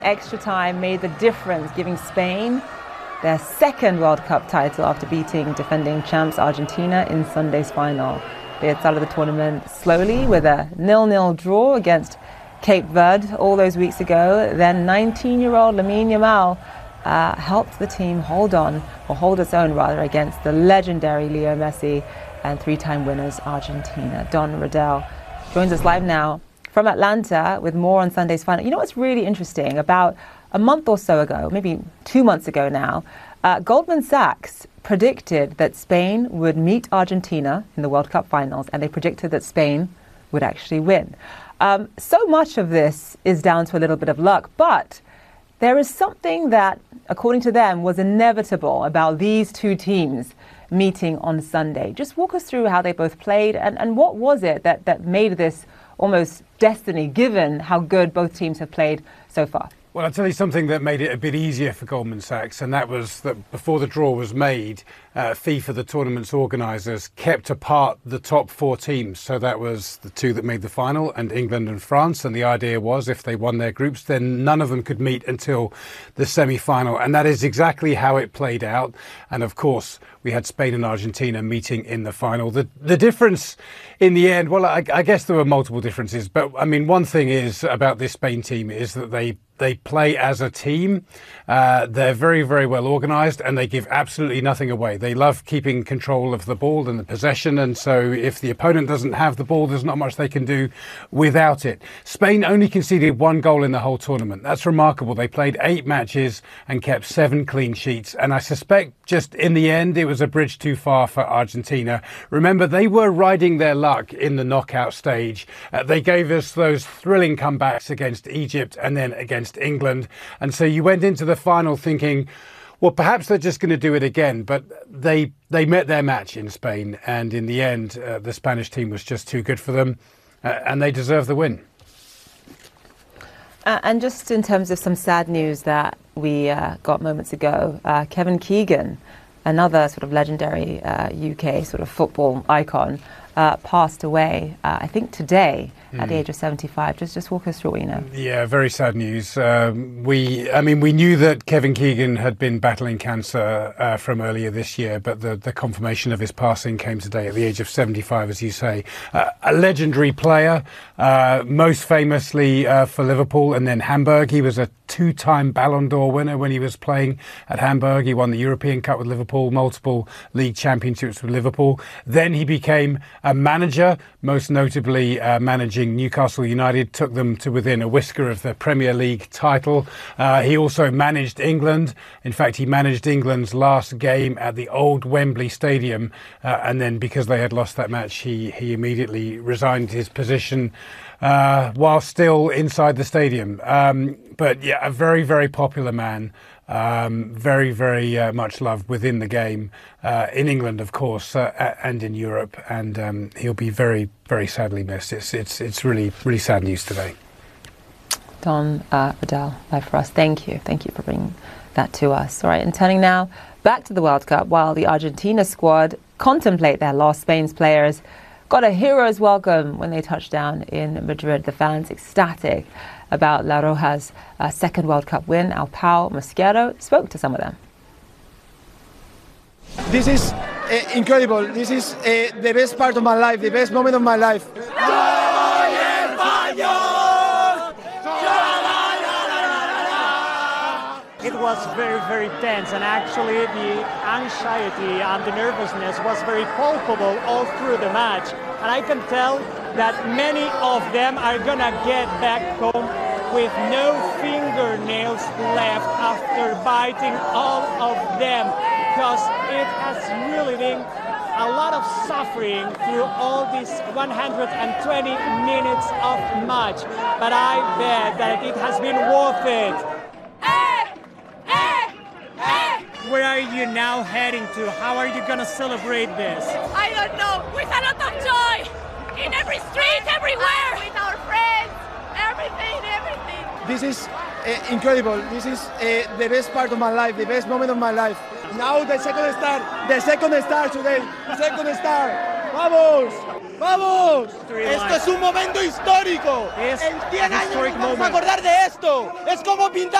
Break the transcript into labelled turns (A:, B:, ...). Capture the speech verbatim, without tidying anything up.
A: Extra time made the difference, giving Spain their second World Cup title after beating defending champs Argentina in Sunday's final. They had started the tournament slowly with a nil nil draw against Cape Verde all those weeks ago. Then nineteen-year-old Lamine Yamal uh, helped the team hold on, or hold its own rather, against the legendary Leo Messi and three-time winners Argentina. Don Riddell joins us live now from Atlanta with more on Sunday's final. You know what's really interesting? About a month or so ago, maybe two months ago now, uh, Goldman Sachs predicted that Spain would meet Argentina in the World Cup finals, and they predicted that Spain would actually win. Um, so much of this is down to a little bit of luck, but there is something that, according to them, was inevitable about these two teams meeting on Sunday. Just walk us through how they both played, and, and what was it that, that made this almost destiny, given how good both teams have played so far?
B: Well, I'll tell you something that made it a bit easier for Goldman Sachs, and that was that before the draw was made, uh, FIFA, the tournament's organisers, kept apart the top four teams. So that was the two that made the final, and England and France. And the idea was if they won their groups, then none of them could meet until the semi-final. And that is exactly how it played out. And of course, we had Spain and Argentina meeting in the final. The the difference in the end, well, I, I guess there were multiple differences. But I mean, one thing is about this Spain team is that they They play as a team. Uh, they're very, very well organised, and they give absolutely nothing away. They love keeping control of the ball and the possession, and so if the opponent doesn't have the ball, there's not much they can do without it. Spain only conceded one goal in the whole tournament. That's remarkable. They played eight matches and kept seven clean sheets, and I suspect just in the end it was a bridge too far for Argentina. Remember, they were riding their luck in the knockout stage. Uh, they gave us those thrilling comebacks against Egypt and then against England, and so you went into the final thinking, well, perhaps they're just going to do it again, but they they met their match in Spain, and in the end uh, the Spanish team was just too good for them, uh, and they deserve the win.
A: Uh, and just in terms of some sad news that we uh, got moments ago, uh, Kevin Keegan, another sort of legendary uh, U K sort of football icon, uh, passed away, uh, I think today, at the age of seventy-five. Just just walk us through what you know.
B: Yeah, very sad news. Um, we, I mean, we knew that Kevin Keegan had been battling cancer uh, from earlier this year, but the, the confirmation of his passing came today at the age of seventy-five, as you say. Uh, a legendary player, uh, most famously uh, for Liverpool and then Hamburg. He was a two-time Ballon d'Or winner when he was playing at Hamburg. He won the European Cup with Liverpool, multiple league championships with Liverpool. Then he became a manager, most notably uh, managing Newcastle United, took them to within a whisker of the Premier League title. Uh, he also managed England. In fact, he managed England's last game at the old Wembley Stadium. Uh, and then because they had lost that match, he, he immediately resigned his position uh, while still inside the stadium. Um, but yeah, a very, very popular man. Um, very, very uh, much loved within the game, uh, in England, of course, uh, and in Europe. And um, he'll be very, very sadly missed. It's it's it's really, really sad news today.
A: Don uh, Riddell, live for us. Thank you. Thank you for bringing that to us. All right, and turning now back to the World Cup, while the Argentina squad contemplate their loss, Spain's players got a hero's welcome when they touched down in Madrid. The fans ecstatic about La Roja's uh, second World Cup win. Our pal Mosquero spoke to some of them.
C: This is uh, incredible. This is uh, the best part of my life, the best moment of my life.
D: It was very, very tense, and actually the anxiety and the nervousness was very palpable all through the match. And I can tell that many of them are gonna get back home with no fingernails left after biting all of them, because it has really been a lot of suffering through all these one hundred twenty minutes of match. But I bet that it has been worth it. Where are you now heading to? How are you gonna celebrate this?
E: I don't know, with a lot of joy! In every street, everywhere! With our friends, everything, everything!
C: This is uh, incredible. This is uh, the best part of my life, the best moment of my life. Now the second star, the second star today, the second star. Vamos! ¡Vamos!
D: Storyline.
C: Esto es un momento histórico.
D: Es
C: En cien
D: a
C: años
D: historic
C: nos vamos a
D: moment.
C: acordar de esto. Es como pintar